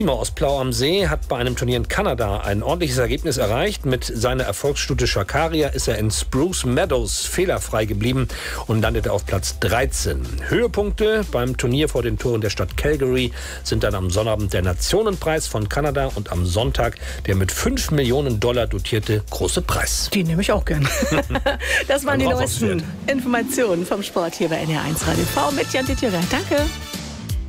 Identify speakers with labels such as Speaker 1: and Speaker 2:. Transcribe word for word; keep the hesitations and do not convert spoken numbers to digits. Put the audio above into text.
Speaker 1: Timo aus Plau am See hat bei einem Turnier in Kanada ein ordentliches Ergebnis erreicht. Mit seiner Erfolgsstute Shakaria ist er in Spruce Meadows fehlerfrei geblieben und landete auf Platz dreizehn. Höhepunkte beim Turnier vor den Toren der Stadt Calgary sind dann am Sonnabend der Nationenpreis von Kanada und am Sonntag der mit fünf Millionen Dollar dotierte große Preis.
Speaker 2: Die nehme ich auch gern. Das waren die neuesten Informationen vom Sport hier bei N R eins Radio V mit Jan Titjerer. Danke.